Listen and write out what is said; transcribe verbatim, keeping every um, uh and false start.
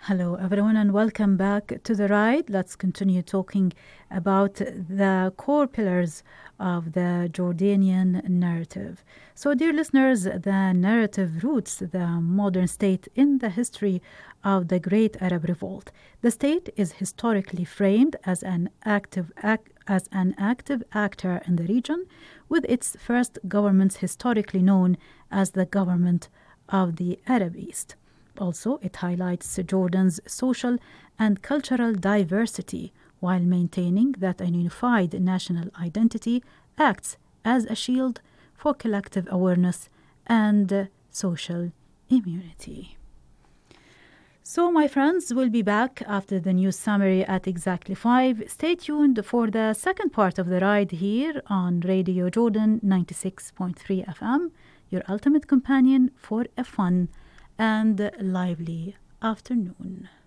Hello, everyone, and welcome back to the ride. Let's continue talking about the core pillars of the Jordanian narrative. So, dear listeners, the narrative roots the modern state in the history of the Great Arab Revolt. The state is historically framed as an active ac- as an active actor in the region, with its first governments historically known as the Government of the Arab East. Also, it highlights Jordan's social and cultural diversity while maintaining that a unified national identity acts as a shield for collective awareness and uh, social immunity. So, my friends, we'll be back after the news summary at exactly five. Stay tuned for the second part of the ride here on Radio Jordan ninety-six point three F M, your ultimate companion for a fun and lively afternoon.